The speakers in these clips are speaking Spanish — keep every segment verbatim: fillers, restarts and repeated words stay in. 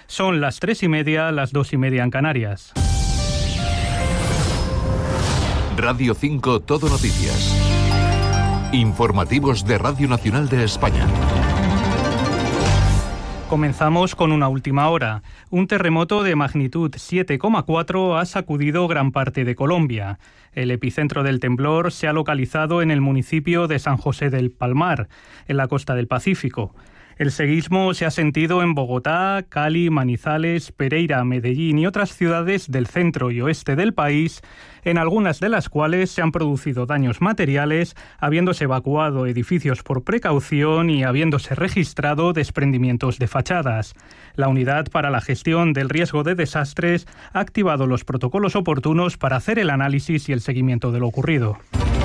Son las tres y media, las dos y media en Canarias. Radio cinco Todo Noticias. Informativos de Radio Nacional de España. Comenzamos con una última hora. Un terremoto de magnitud siete coma cuatro ha sacudido gran parte de Colombia. El epicentro del temblor se ha localizado en el municipio de San José del Palmar, en la costa del Pacífico. El seísmo se ha sentido en Bogotá, Cali, Manizales, Pereira, Medellín y otras ciudades del centro y oeste del país, en algunas de las cuales se han producido daños materiales, habiéndose evacuado edificios por precaución y habiéndose registrado desprendimientos de fachadas. La Unidad para la Gestión del Riesgo de Desastres ha activado los protocolos oportunos para hacer el análisis y el seguimiento de lo ocurrido.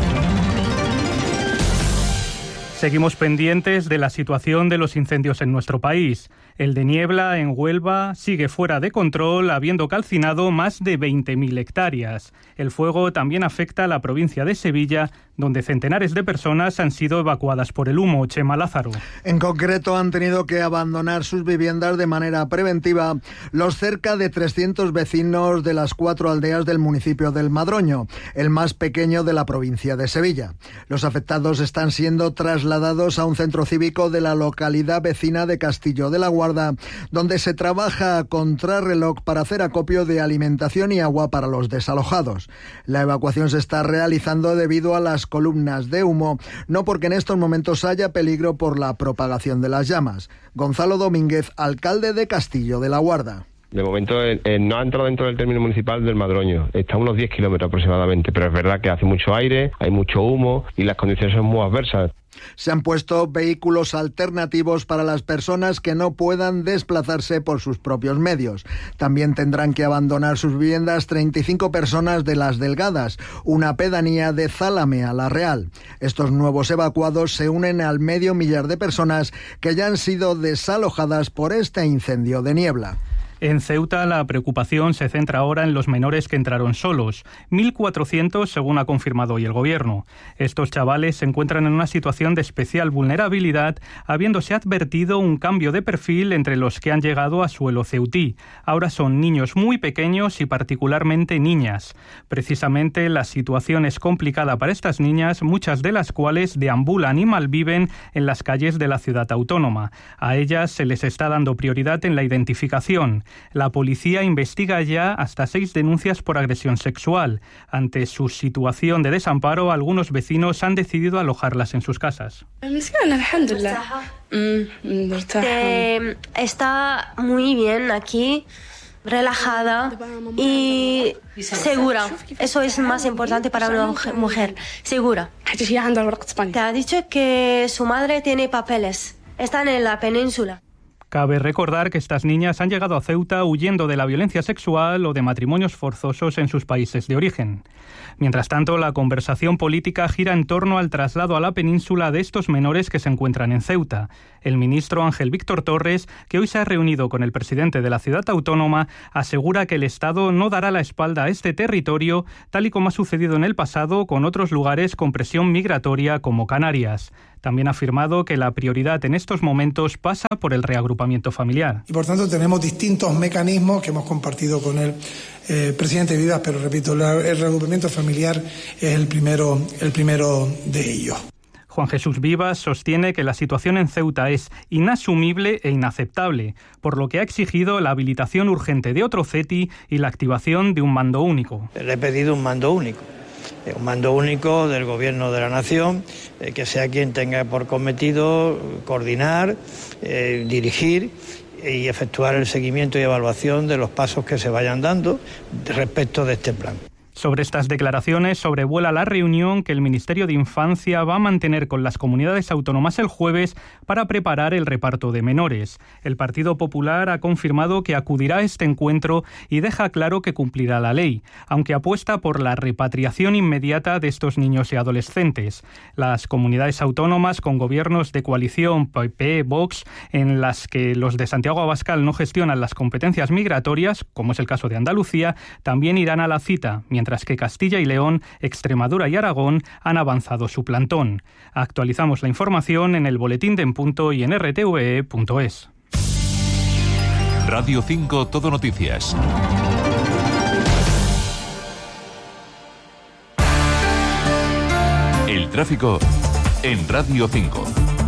Seguimos pendientes de la situación de los incendios en nuestro país. El de Niebla, en Huelva, sigue fuera de control, habiendo calcinado más de veinte mil hectáreas. El fuego también afecta a la provincia de Sevilla, donde centenares de personas han sido evacuadas por el humo. Chema Lázaro. En concreto, han tenido que abandonar sus viviendas de manera preventiva los cerca de trescientos vecinos de las cuatro aldeas del municipio del Madroño, el más pequeño de la provincia de Sevilla. Los afectados están siendo trasladados a un centro cívico de la localidad vecina de Castillo de la Guarda, donde se trabaja a contrarreloj para hacer acopio de alimentación y agua para los desalojados. La evacuación se está realizando debido a las columnas de humo, no porque en estos momentos haya peligro por la propagación de las llamas. Gonzalo Domínguez, alcalde de Castillo de la Guarda. De momento eh, eh, no ha entrado dentro del término municipal del Madroño, está a unos diez kilómetros aproximadamente, pero es verdad que hace mucho aire, hay mucho humo y las condiciones son muy adversas. Se han puesto vehículos alternativos para las personas que no puedan desplazarse por sus propios medios. También tendrán que abandonar sus viviendas treinta y cinco personas de Las Delgadas, una pedanía de Zálamea la Real. Estos nuevos evacuados se unen al medio millar de personas que ya han sido desalojadas por este incendio de Niebla. En Ceuta, la preocupación se centra ahora en los menores que entraron solos, mil cuatrocientos según ha confirmado hoy el Gobierno. Estos chavales se encuentran en una situación de especial vulnerabilidad, habiéndose advertido un cambio de perfil entre los que han llegado a suelo ceutí. Ahora son niños muy pequeños y particularmente niñas. Precisamente la situación es complicada para estas niñas, muchas de las cuales deambulan y malviven en las calles de la ciudad autónoma. A ellas se les está dando prioridad en la identificación. La policía investiga ya hasta seis denuncias por agresión sexual. Ante su situación de desamparo, algunos vecinos han decidido alojarlas en sus casas. Eh, está muy bien aquí, relajada y segura. Eso es más importante para una mujer, segura. Te ha dicho que su madre tiene papeles. Están en la península. Cabe recordar que estas niñas han llegado a Ceuta huyendo de la violencia sexual o de matrimonios forzosos en sus países de origen. Mientras tanto, la conversación política gira en torno al traslado a la península de estos menores que se encuentran en Ceuta. El ministro Ángel Víctor Torres, que hoy se ha reunido con el presidente de la ciudad autónoma, asegura que el Estado no dará la espalda a este territorio, tal y como ha sucedido en el pasado con otros lugares con presión migratoria como Canarias. También ha afirmado que la prioridad en estos momentos pasa por el reagrupamiento familiar. Y por tanto tenemos distintos mecanismos que hemos compartido con el eh, presidente Vivas, pero repito, la, el reagrupamiento familiar es el primero, el primero de ellos. Juan Jesús Vivas sostiene que la situación en Ceuta es inasumible e inaceptable, por lo que ha exigido la habilitación urgente de otro CETI y la activación de un mando único. Le he pedido un mando único. Un mando único del Gobierno de la Nación, eh, que sea quien tenga por cometido coordinar, eh, dirigir y efectuar el seguimiento y evaluación de los pasos que se vayan dando respecto de este plan. Sobre estas declaraciones sobrevuela la reunión que el Ministerio de Infancia va a mantener con las comunidades autónomas el jueves para preparar el reparto de menores. El Partido Popular ha confirmado que acudirá a este encuentro y deja claro que cumplirá la ley, aunque apuesta por la repatriación inmediata de estos niños y adolescentes. Las comunidades autónomas con gobiernos de coalición P P, Vox, en las que los de Santiago Abascal no gestionan las competencias migratorias, como es el caso de Andalucía, también irán a la cita, mientras mientras que Castilla y León, Extremadura y Aragón han avanzado su plantón. Actualizamos la información en el boletín de En Punto y en r t v e punto es. Radio cinco Todo Noticias. El tráfico en Radio cinco.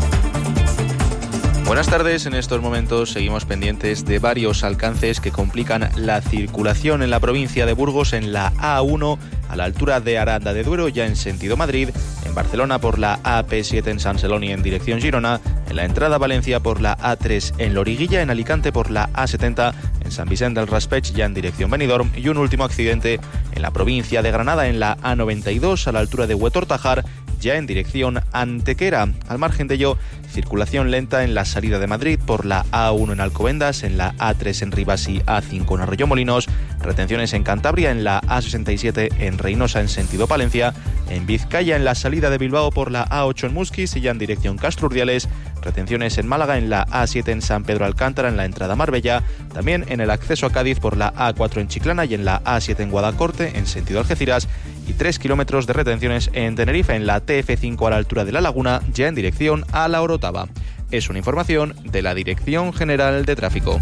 Buenas tardes, en estos momentos seguimos pendientes de varios alcances que complican la circulación en la provincia de Burgos en la A uno a la altura de Aranda de Duero ya en sentido Madrid, en Barcelona por la A P siete en Sant Celoni en dirección Girona, en la entrada a Valencia por la A tres en Loriguilla, en Alicante por la A setenta en San Vicente del Raspeig ya en dirección Benidorm y un último accidente en la provincia de Granada en la A noventa y dos a la altura de Huetor-Tajar ya en dirección Antequera. Al margen de ello, circulación lenta en la salida de Madrid por la A uno en Alcobendas, en la A tres en Rivas y A cinco en Arroyomolinos, retenciones en Cantabria en la A sesenta y siete en Reynosa en sentido Palencia, en Vizcaya en la salida de Bilbao por la A ocho en Musquis y ya en dirección Castro Urdiales, retenciones en Málaga en la A siete en San Pedro Alcántara en la entrada a Marbella, también en el acceso a Cádiz por la A cuatro en Chiclana y en la A siete en Guadacorte en sentido Algeciras, y tres kilómetros de retenciones en Tenerife en la T F cinco a la altura de La Laguna ya en dirección a La Orotava. Es una información de la Dirección General de Tráfico.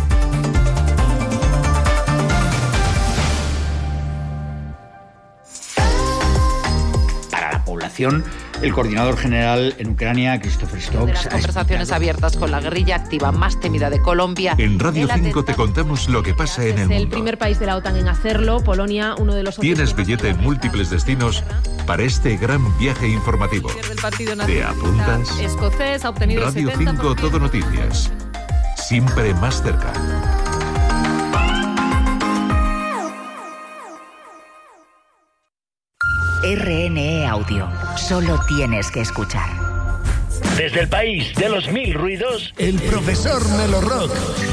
Para la población, el coordinador general en Ucrania, Christopher Stokes... De las conversaciones abiertas con la guerrilla activa más temida de Colombia. En Radio cinco te contamos lo que pasa en el mundo. Es el primer país de la OTAN en hacerlo. Polonia, uno de los... ¿Tienes billete en múltiples destinos para este gran viaje informativo? ¿Te apuntas? Escocés ha obtenido Radio cinco Todo Noticias. Siempre más cerca. R N E Audio. Solo tienes que escuchar. Desde el país de los mil ruidos, el profesor Melorrock